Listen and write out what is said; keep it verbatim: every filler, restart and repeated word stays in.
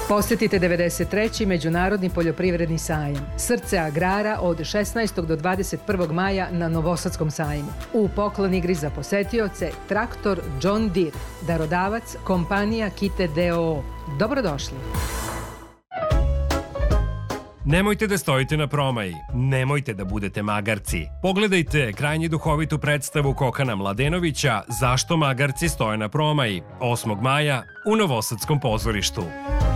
Posetite devedeset treći. Međunarodni poljoprivredni sajam. Srce agrara od šesnaestog do dvadeset prvog maja na Novosadskom sajmu. U poklon igri za posetioce traktor John Deere. Darodavac kompanija Kite d o o. Dobrodošli. Nemojte da stojite na promaji, nemojte da budete magarci. Pogledajte krajnje duhovitu predstavu Kokana Mladenovića Zašto magarci stoje na promaji, osmog maja u Novosadskom pozorištu.